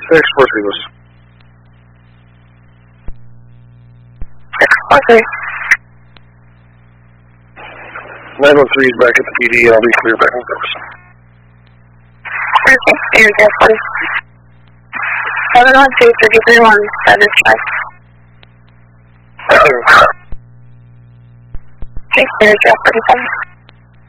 6-4 Lewis. 6-4-3. 913 is back at the PD. I'll be clear back in service. Okay, Air Jet 1. 712-331, status check. Okay, Air Jet 37.